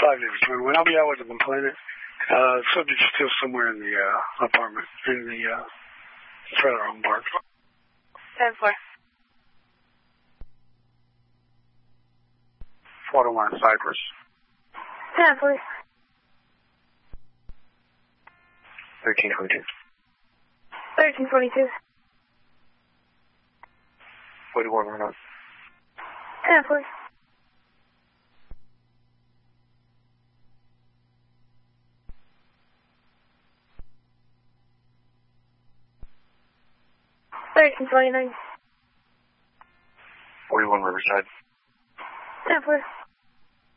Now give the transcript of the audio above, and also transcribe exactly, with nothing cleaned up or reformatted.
five Davis Twin. I'll be out with the complainant. Uh, subject's still somewhere in the uh, apartment, in the uh, trailer home park. ten four. four to one Cypress. ten, please. thirteen twenty-two. thirteen twenty-two. forty-one Renault. ten, please. thirteen twenty-nine. forty-one Riverside. ten, please.